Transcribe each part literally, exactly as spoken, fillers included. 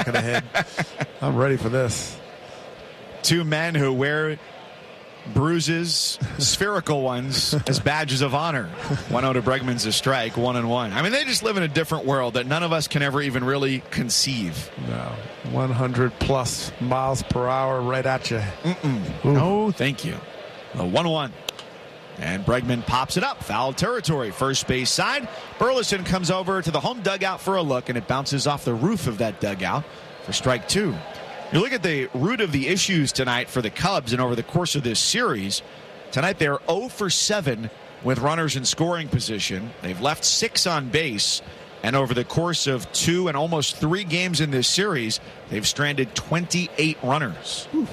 back of the head. I'm ready for this. Two men who wear bruises, spherical ones, as badges of honor. one oh to Bregman's a strike, one and one. I mean, they just live in a different world that none of us can ever even really conceive. No, one hundred plus miles per hour right at you. Mm-mm. No, thank you. A one one. And Bregman pops it up. Foul territory, first base side. Burleson comes over to the home dugout for a look, and it bounces off the roof of that dugout for strike two. You look at the root of the issues tonight for the Cubs and over the course of this series. Tonight they're oh for seven with runners in scoring position. They've left six on base. And over the course of two and almost three games in this series, they've stranded twenty-eight runners. Whew.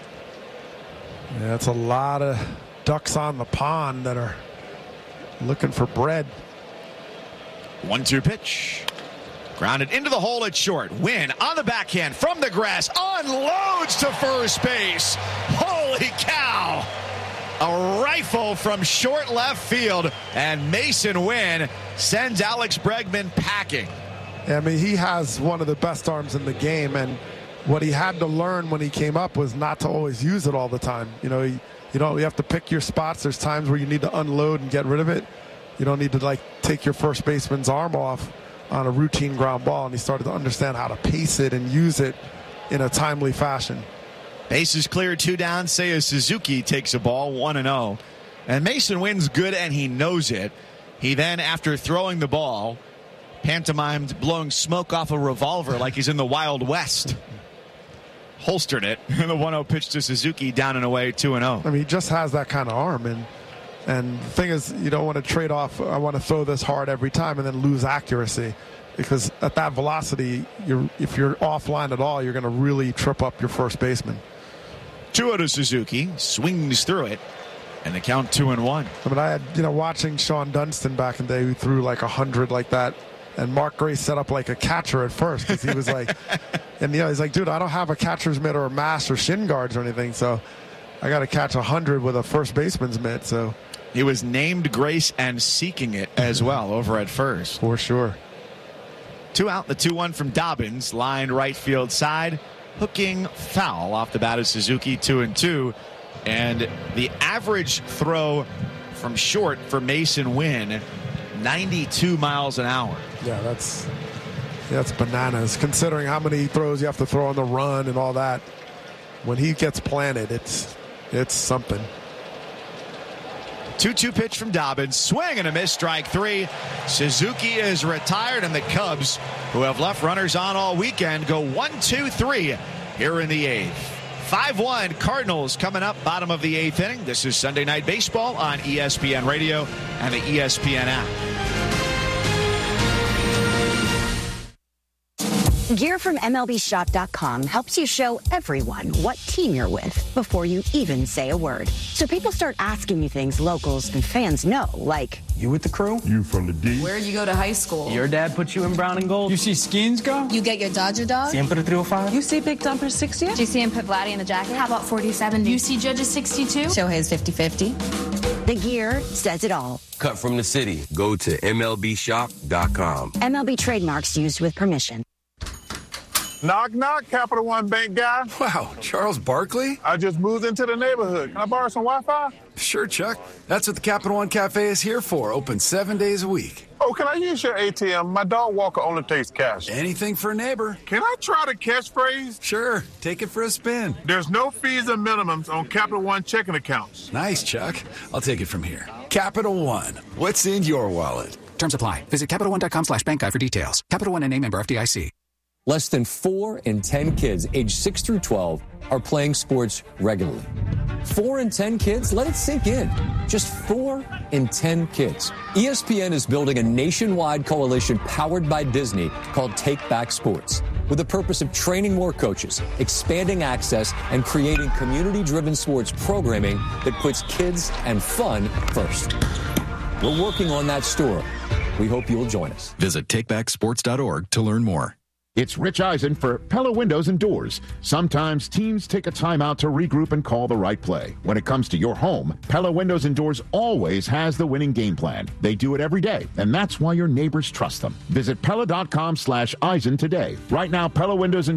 Yeah, that's a lot of ducks on the pond that are looking for bread. one two pitch. Grounded into the hole at short. Win on the backhand from the grass. Unloads to first base. Holy cow. A rifle from short left field. And Mason Wynn sends Alex Bregman packing. Yeah, I mean, he has one of the best arms in the game. And what he had to learn when he came up was not to always use it all the time. You know, he, you know, you have to pick your spots. There's times where you need to unload and get rid of it. You don't need to, like, take your first baseman's arm off on a routine ground ball, and he started to understand how to pace it and use it in a timely fashion. Bases cleared, two down. Seiya Suzuki takes a ball, one and oh. And Mason Wynn's good, and he knows it. He then, after throwing the ball, pantomimed blowing smoke off a revolver like he's in the Wild West. Holstered it, and the one oh pitch to Suzuki, down and away, two and oh. I mean, he just has that kind of arm, and And the thing is, you don't want to trade off, I want to throw this hard every time and then lose accuracy. Because at that velocity, you're, if you're offline at all, you're going to really trip up your first baseman. two oh to Suzuki, swings through it, and the count two and one. I mean, I had, you know, watching Sean Dunston back in the day who threw like one hundred like that. And Mark Grace set up like a catcher at first because he was like, and you know, he's like, dude, I don't have a catcher's mitt or a mask or shin guards or anything. So I got to catch one hundred with a first baseman's mitt. So he was named Grace and seeking it as well over at first. For sure. Two out, the two one from Dobbins, lined right field side, hooking foul off the bat of Suzuki, two and two. And the average throw from short for Mason Wynn, ninety-two miles an hour. Yeah, that's yeah, that's bananas. Considering how many throws you have to throw on the run and all that, when he gets planted, it's it's something. two two pitch from Dobbins. Swing and a miss, strike three. Suzuki is retired, and the Cubs, who have left runners on all weekend, go one two three here in the eighth. five one Cardinals coming up, bottom of the eighth inning. This is Sunday Night Baseball on E S P N Radio and the E S P N app. Gear from M L B Shop dot com helps you show everyone what team you're with before you even say a word. So people start asking you things locals and fans know, like, you with the crew? You from the D? Where'd you go to high school? Your dad put you in brown and gold? You see Skins go? You get your Dodger dog? Siempre three oh five? You see Big Dumper sixty? Do you see him put Vladdy in the jacket? How about forty seventy? You see Judges sixty-two? Shohei's fifty fifty. The gear says it all. Cut from the city. Go to M L B Shop dot com. M L B trademarks used with permission. Knock, knock, Capital One Bank guy. Wow, Charles Barkley? I just moved into the neighborhood. Can I borrow some Wi-Fi? Sure, Chuck. That's what the Capital One Cafe is here for. Open seven days a week. Oh, can I use your A T M? My dog walker only takes cash. Anything for a neighbor. Can I try the catchphrase? Sure. Take it for a spin. There's no fees or minimums on Capital One checking accounts. Nice, Chuck. I'll take it from here. Capital One. What's in your wallet? Terms apply. Visit Capital One dot com slash bank guide for details. Capital One and name member F D I C. Less than four in ten kids aged six through twelve are playing sports regularly. Four in ten kids? Let it sink in. Just four in ten kids. E S P N is building a nationwide coalition powered by Disney called Take Back Sports, with the purpose of training more coaches, expanding access, and creating community-driven sports programming that puts kids and fun first. We're working on that story. We hope you'll join us. Visit take back sports dot org to learn more. It's Rich Eisen for Pella Windows and Doors. Sometimes teams take a timeout to regroup and call the right play. When it comes to your home, Pella Windows and Doors always has the winning game plan. They do it every day, and that's why your neighbors trust them. Visit Pella dot com slash Eisen today. Right now, Pella Windows and